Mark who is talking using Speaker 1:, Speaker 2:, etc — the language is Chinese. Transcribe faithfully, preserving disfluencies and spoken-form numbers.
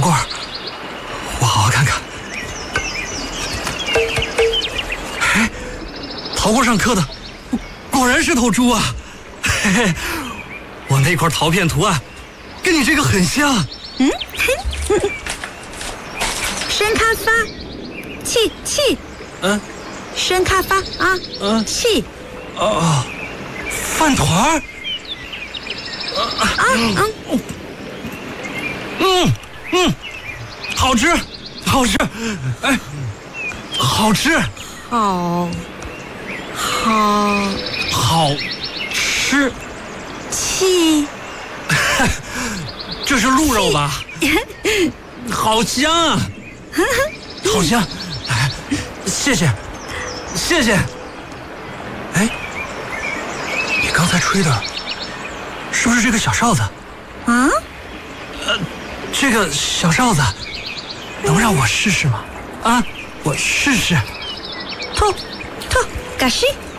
Speaker 1: 罐，我好好看看。哎，陶罐上刻的果然是头猪啊！嘿嘿，我那块陶片图案跟你这个很像。
Speaker 2: 嗯，生咖发，气气，
Speaker 1: 嗯，
Speaker 2: 生咖发啊，
Speaker 1: 嗯，
Speaker 2: 气。
Speaker 1: 哦，饭团儿。
Speaker 2: 啊嗯
Speaker 1: 嗯嗯，好吃，好吃，哎，好吃，
Speaker 2: 好，好，
Speaker 1: 好吃。
Speaker 2: 气。
Speaker 1: 这是鹿肉吧？好香啊，好香！哎，谢谢，谢谢。哎，你刚才吹的，是不是这个小哨子？
Speaker 2: 啊？
Speaker 1: 呃，这个小哨子，能让我试试吗？啊，我试试。
Speaker 2: 吐吐，嘎西。